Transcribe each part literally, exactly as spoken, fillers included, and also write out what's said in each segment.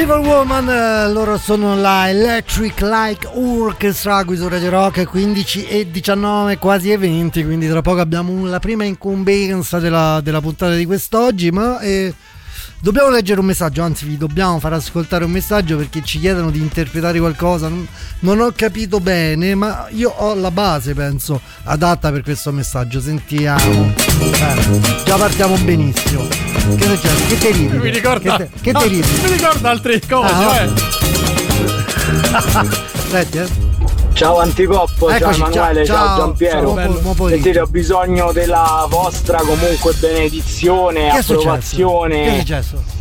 Evil Woman, eh, loro sono la Electric Light Orchestra qui su Radio Rock, quindici e diciannove, quasi e venti, quindi tra poco abbiamo la prima incombenza della, della puntata di quest'oggi, ma eh, dobbiamo leggere un messaggio, anzi vi dobbiamo far ascoltare un messaggio perché ci chiedono di interpretare qualcosa, non, non ho capito bene, ma io ho la base, penso, adatta per questo messaggio, sentiamo. Eh, già partiamo benissimo. Che succede? Che te ridi? Mi ricorda, che te, che no, te ridi? Mi ricorda altre cose, ah, eh. Senti, eh. Ciao Anticoppo, Eccoci, ciao Emanuele, ciao, ciao Giampiero. Ciao, Sentite, ho bisogno della vostra comunque benedizione, che approvazione. Che è successo?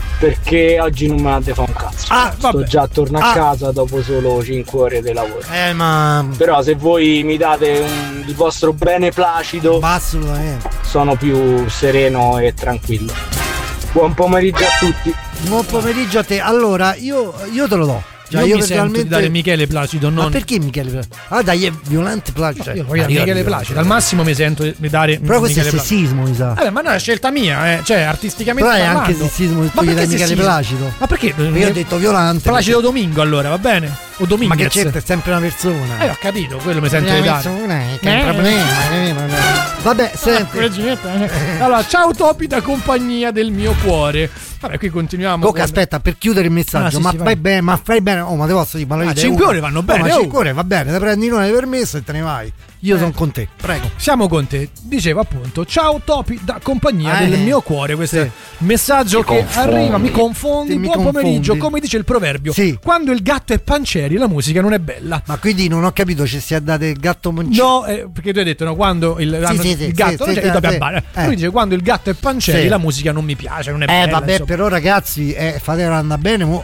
Perché oggi non me la devo fare un cazzo. Ah, Sto vabbè. già torno a ah. casa dopo solo cinque ore di lavoro. Eh, ma però se voi mi date un, il vostro bene placido, assolutamente, sono più sereno e tranquillo. Buon pomeriggio a tutti. Buon pomeriggio a te. Allora, io, io te lo do. Cioè, io, io mi sento di dare Michele Placido, non... Ma perché Michele Placido? Ah dai, è Violante Placido. Cioè, io voglio dare Michele Placido, al massimo mi sento di dare però questo Michele è sessismo, mi sa. Vabbè, ma non è una scelta mia, eh. Cioè, artisticamente però è parlando. anche sessismo se tu gli dai Michele Placido. Ma perché? Io ho detto Violante. Placido perché... Domingo, allora, va bene? O Dominguez. Ma che certo, è sempre una persona. Eh, ho capito, quello mi sento di dare. Persona, che è un problema. Vabbè, senti. Allora, ciao Topi da compagnia del mio cuore. Vabbè, qui continuiamo. Comunque, con... aspetta, per chiudere il messaggio, ah, sì, ma sì, fai bene, ma fai bene. Oh, ma te posso dire, ma ah, cinque ore vanno bene. No, ma oh. cinque ore va bene, te prendi un'ora di permesso e te ne vai. Io eh. sono con te, prego. Siamo con te. Dicevo appunto, ciao Topi da compagnia eh. del mio cuore. Questo sì. è il messaggio mi che confondi. arriva, mi confondi. Sì, buon mi pomeriggio, confondi. come dice il proverbio. Sì. Quando il gatto è Pancieri, la musica non è bella. Ma quindi non ho capito, ci si è dato il gatto Pancieri. No, eh, perché tu hai detto no, quando il, sì, hanno, sì, il sì, gatto sì, non sì, c'è, sì, sì. eh. Lui dice quando il gatto è Pancieri, sì. la musica non mi piace, non è eh, bella. Eh vabbè, insomma. però ragazzi, eh, fatelo andare bene, mo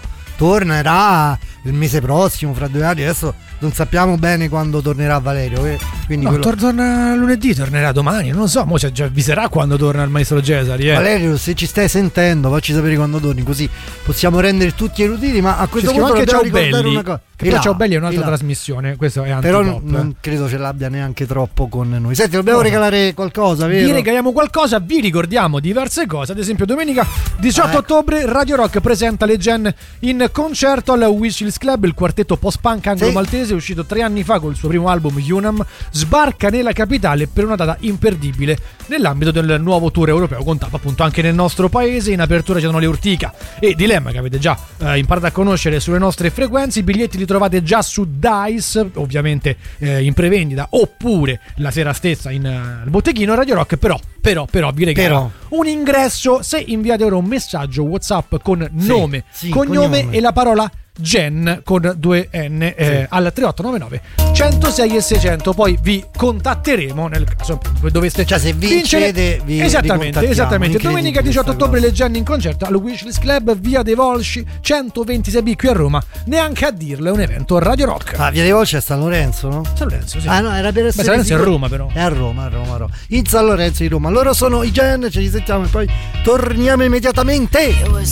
tornerà il mese prossimo, fra due anni, adesso non sappiamo bene quando tornerà Valerio, eh? Quindi no, quello... tor- torna lunedì, tornerà domani, non lo so, mo già avviserà quando torna il maestro Cesari. Eh. Valerio, se ci stai sentendo, facci sapere quando torni, così possiamo rendere tutti eruditi, ma a questo Ci punto anche dobbiamo Ciao ricordare Belli, una cosa. Che poi Ciao Belli è un'altra trasmissione, questo è però Antipop. non, non credo ce l'abbia neanche troppo con noi. Senti, dobbiamo no. regalare qualcosa, vero? Vi regaliamo qualcosa, vi ricordiamo diverse cose, ad esempio domenica diciotto ah, ecco. ottobre Radio Rock presenta le Gen in concerto al Wishlist Club, il quartetto post-punk anglo-maltese sì. uscito tre anni fa col suo primo album Unam, sbarca nella capitale per una data imperdibile nell'ambito del nuovo tour europeo con tappa appunto anche nel nostro paese. In apertura c'erano le Urtica e Dilemma che avete già eh, imparato a conoscere sulle nostre frequenze. I biglietti li trovate già su Dice, ovviamente eh, in prevendita oppure la sera stessa in uh, botteghino Radio Rock. Però però però vi regalo un ingresso se inviate ora un messaggio WhatsApp con sì, nome, sì, cognome, cognome e la parola Gen con due N eh, sì. al tre otto nove nove centosei e seicento. Poi vi contatteremo nel caso doveste, cioè se vincete vi esattamente esattamente domenica diciotto ottobre le Gen in concerto al Wishlist Club, via dei Volsci centoventisei B qui a Roma. Neanche a dirlo, è un evento Radio Rock. Ah, via dei Volsci è San Lorenzo, no? San Lorenzo, sì. Ah no, era per essere San Lorenzo è a Roma, però è a Roma, a Roma, a Roma. In San Lorenzo di Roma. Loro sono i Gen, ci risentiamo e poi torniamo immediatamente.